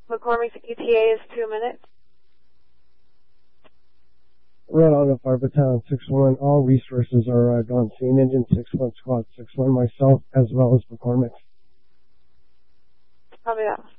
McCormick's ETA is 2 minutes. Red Auto Fire Battalion 6-1. All resources are gone. Scene Engine 6-1, Squad 6-1, myself, as well as McCormick. Copy that.